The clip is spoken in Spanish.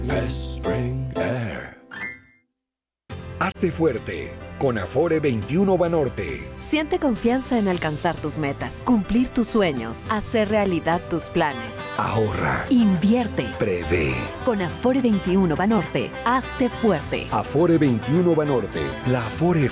Spring Air. Hazte fuerte con Afore 21 Banorte. Siente confianza en alcanzar tus metas, cumplir tus sueños, hacer realidad tus planes. Ahorra. Invierte. Prevé. Con Afore 21 Banorte, hazte fuerte. Afore 21 Banorte. La Afore